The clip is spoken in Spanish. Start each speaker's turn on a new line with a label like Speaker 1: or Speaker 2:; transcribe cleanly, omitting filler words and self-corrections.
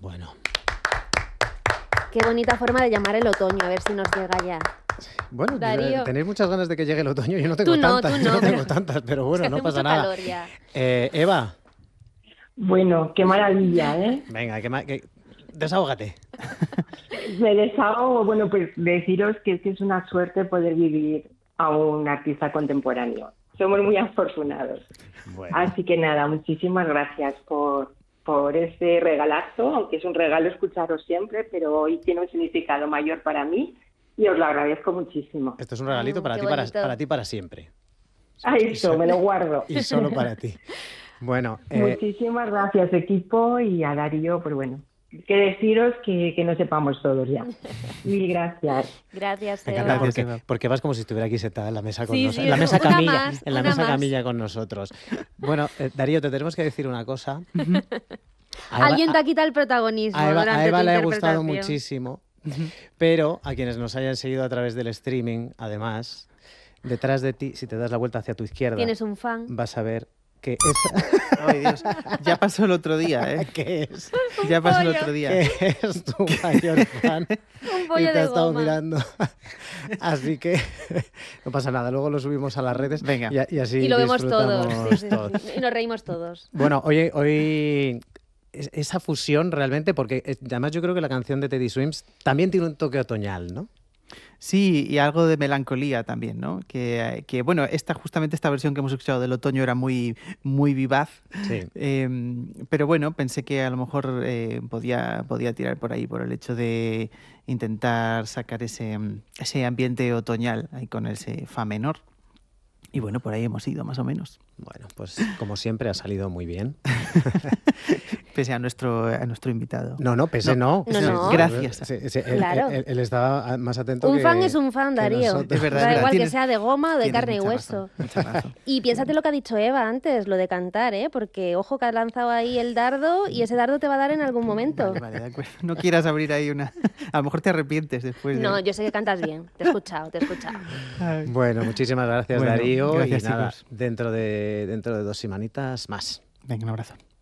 Speaker 1: Bueno.
Speaker 2: Qué bonita forma de llamar el otoño, a ver si nos llega ya.
Speaker 1: Bueno,
Speaker 2: Darío.
Speaker 1: tenéis muchas ganas de que llegue el otoño. Yo no tengo
Speaker 2: Tú no,
Speaker 1: tantas,
Speaker 2: tú
Speaker 1: yo
Speaker 2: no,
Speaker 1: no tengo
Speaker 2: pero-
Speaker 1: tantas, pero bueno,
Speaker 2: Es que
Speaker 1: no
Speaker 2: hace
Speaker 1: pasa
Speaker 2: mucho
Speaker 1: nada.
Speaker 2: calor ya.
Speaker 1: Eva,
Speaker 3: Bueno, qué maravilla, ¿eh?
Speaker 1: venga, desahógate.
Speaker 3: Me desahogo, bueno, pues deciros que es una suerte poder vivir a un artista contemporáneo. Somos muy afortunados.
Speaker 1: Bueno,
Speaker 3: Así que nada, muchísimas gracias por ese regalazo, aunque es un regalo escucharos siempre, pero hoy tiene un significado mayor para mí y os lo agradezco muchísimo.
Speaker 1: esto es un regalito para
Speaker 2: qué
Speaker 1: ti,
Speaker 2: bonito.
Speaker 1: para ti para siempre.
Speaker 3: A eso, me lo guardo.
Speaker 1: Y solo para ti. Bueno,
Speaker 3: Muchísimas gracias, equipo, y a Darío, pues bueno, que deciros que no sepamos todos ya. Mil gracias.
Speaker 2: Gracias,
Speaker 1: me
Speaker 2: Eva.
Speaker 1: encanta
Speaker 4: Gracias,
Speaker 1: porque,
Speaker 4: Eva.
Speaker 1: porque vas como si estuviera aquí sentada en la mesa con
Speaker 2: Sí,
Speaker 1: nosotros.
Speaker 2: sí,
Speaker 1: En la mesa
Speaker 2: una
Speaker 1: camilla.
Speaker 2: más,
Speaker 1: En la
Speaker 2: una
Speaker 1: mesa
Speaker 2: más.
Speaker 1: camilla con nosotros. Bueno, Darío, te tenemos que decir una cosa. A Eva-
Speaker 2: Alguien te ha quitado el protagonismo
Speaker 1: a Eva
Speaker 2: durante tu
Speaker 1: le ha gustado
Speaker 2: interpretación.
Speaker 1: muchísimo, pero a quienes nos hayan seguido a través del streaming, además, detrás de ti, si te das la vuelta hacia tu izquierda,
Speaker 2: Tienes un fan.
Speaker 1: vas a ver que es...
Speaker 4: Ay, Dios. Ya pasó el otro día, ¿eh?
Speaker 1: ¿Qué es?
Speaker 4: Ya pasó el
Speaker 2: pollo.
Speaker 4: otro día.
Speaker 1: Que es tu mayor fan
Speaker 2: Un
Speaker 1: y
Speaker 2: pollo
Speaker 1: te ha
Speaker 2: de
Speaker 1: estado
Speaker 2: goma.
Speaker 1: mirando. Así que no pasa nada, luego lo subimos a las redes.
Speaker 4: Venga.
Speaker 1: Y así
Speaker 2: Y lo vemos todos.
Speaker 1: disfrutamos
Speaker 2: Sí, sí,
Speaker 1: todos.
Speaker 2: sí. Y nos reímos todos.
Speaker 1: Bueno, hoy esa fusión realmente, porque además yo creo que la canción de Teddy Swims también tiene un toque otoñal, ¿no?
Speaker 4: Sí, y algo de melancolía también, ¿no? Bueno, justamente esta versión que hemos escuchado del otoño era muy, muy vivaz.
Speaker 1: Sí.
Speaker 4: Pero bueno, pensé que a lo mejor podía tirar por ahí, por el hecho de intentar sacar ese ambiente otoñal ahí con ese fa menor. Y bueno, por ahí hemos ido, más o menos.
Speaker 1: Bueno, pues como siempre ha salido muy bien.
Speaker 4: Pese a nuestro invitado.
Speaker 1: No, pese no.
Speaker 2: No, no.
Speaker 4: Gracias.
Speaker 1: Sí,
Speaker 2: Claro.
Speaker 1: Él estaba más atento
Speaker 2: Un
Speaker 1: que...
Speaker 2: fan es un fan,
Speaker 1: que
Speaker 2: Darío.
Speaker 1: nosotros.
Speaker 4: Es verdad,
Speaker 2: Da
Speaker 4: es verdad.
Speaker 2: igual que
Speaker 4: Tienes-
Speaker 2: sea de goma o de
Speaker 4: Tienes
Speaker 2: carne y
Speaker 4: mucha
Speaker 2: hueso.
Speaker 4: razón, mucha razón.
Speaker 2: Y piénsate lo que ha dicho Eva antes, lo de cantar, ¿eh? Porque ojo que has lanzado ahí el dardo y ese dardo te va a dar en algún momento.
Speaker 4: Vale, de acuerdo. No quieras abrir ahí una... A lo mejor te arrepientes después de...
Speaker 2: No, yo sé que cantas bien. Te he escuchado, te he escuchado.
Speaker 4: Ay.
Speaker 1: Bueno, muchísimas gracias,
Speaker 4: Bueno,
Speaker 1: Darío.
Speaker 4: gracias,
Speaker 1: y nada,
Speaker 4: chicos.
Speaker 1: dentro de 2 semanitas más.
Speaker 4: Venga, un abrazo.